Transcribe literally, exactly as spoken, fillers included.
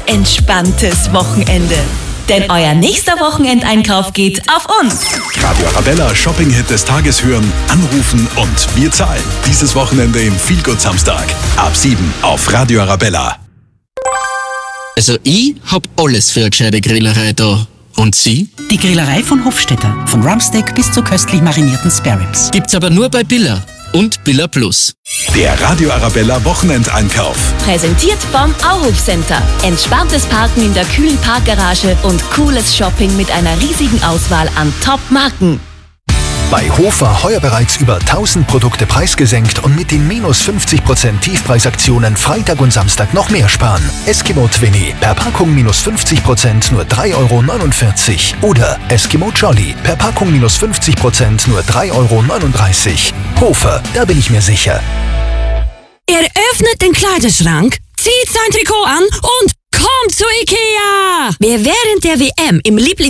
entspanntes Wochenende. Denn euer nächster Wochenendeinkauf geht auf uns. Radio Arabella Shopping-Hit des Tages hören, anrufen und wir zahlen. Dieses Wochenende im Feelgood Samstag. Ab sieben auf Radio Arabella. Also ich hab alles für eine gescheite Grillerei da. Und Sie? Die Grillerei von Hofstetter. Von Rumpsteak bis zu köstlich marinierten Spareribs. Gibt's aber nur bei Billa und Billa Plus. Der Radio Arabella Wochenendeinkauf. Präsentiert vom Auhof Center. Entspanntes Parken in der kühlen Parkgarage und cooles Shopping mit einer riesigen Auswahl an Top-Marken. Bei Hofer heuer bereits über tausend Produkte preisgesenkt und mit den minus fünfzig Prozent Tiefpreisaktionen Freitag und Samstag noch mehr sparen. Eskimo Twinny per Packung minus fünfzig Prozent nur drei Euro neunundvierzig. Oder Eskimo Jolly per Packung minus fünfzig Prozent nur drei Euro neununddreißig. Hofer, da bin ich mir sicher. Er öffnet den Kleiderschrank, zieht sein Trikot an und kommt zu Ikea. Wer während der W M im Lieblings